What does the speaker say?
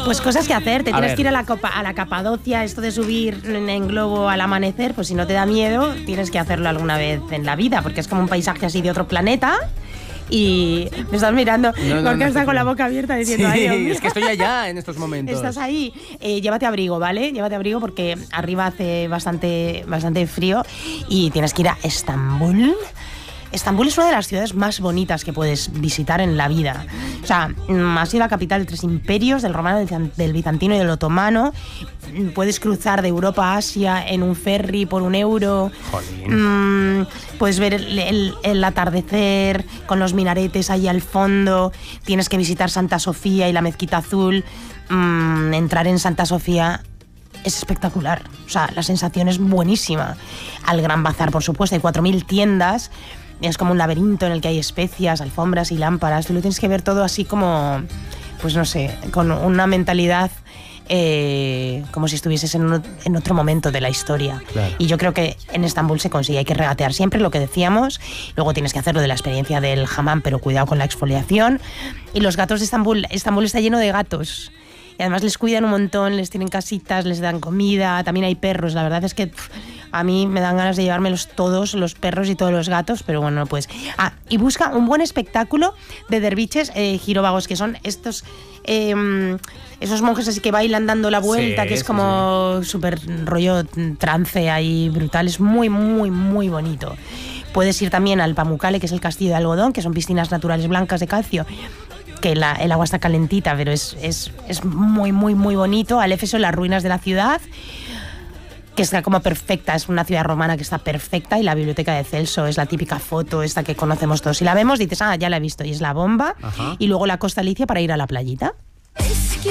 Pues cosas que hacer, te tienes que ir a la Capadocia, esto de subir en globo al amanecer, pues si no te da miedo, tienes que hacerlo alguna vez en la vida, porque es como un paisaje así de otro planeta. Y me estás mirando, porque estás con la boca abierta diciendo, sí, ay, Dios mío. Es que estoy allá en estos momentos. Estás ahí, llévate abrigo, ¿vale? Llévate abrigo porque arriba hace bastante frío y tienes que ir a Estambul. Estambul es una de las ciudades más bonitas que puedes visitar en la vida. O sea, ha sido la capital de 3 imperios, del romano, del bizantino y del otomano. Puedes cruzar de Europa a Asia en un ferry por €1. Puedes ver el atardecer con los minaretes ahí al fondo. Tienes que visitar Santa Sofía y la Mezquita Azul. Entrar en Santa Sofía es espectacular. O sea, la sensación es buenísima. Al Gran Bazar, por supuesto, hay 4.000 tiendas. Es como un laberinto en el que hay especias, alfombras y lámparas. Tú lo tienes que ver todo así como, pues no sé, con una mentalidad como si estuvieses en otro momento de la historia. Claro. Y yo creo que en Estambul se consigue. Hay que regatear siempre lo que decíamos. Luego tienes que hacer lo de la experiencia del hammam, pero cuidado con la exfoliación. Y los gatos de Estambul está lleno de gatos. Y además les cuidan un montón, les tienen casitas, les dan comida, también hay perros. La verdad es que a mí me dan ganas de llevármelos todos, los perros y todos los gatos, pero bueno, pues... y busca un buen espectáculo de derviches giróvagos, que son estos... esos monjes así que bailan dando la vuelta, que es como súper rollo trance ahí brutal. Es muy, muy, muy bonito. Puedes ir también al Pamukkale, que es el castillo de algodón, que son piscinas naturales blancas de calcio, que el agua está calentita, pero es muy, muy, muy bonito. Al Éfeso, las ruinas de la ciudad, que está como perfecta, es una ciudad romana que está perfecta, y la biblioteca de Celso es la típica foto esta que conocemos todos. Si la vemos, dices, ya la he visto, y es la bomba. Ajá. Y luego la Costa Alicia para ir a la playita.